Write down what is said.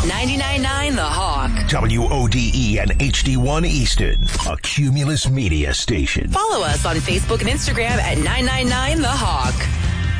99.9 The Hawk. WODE and HD1 Easton, a Cumulus Media station. Follow us on Facebook and Instagram at 999 The Hawk.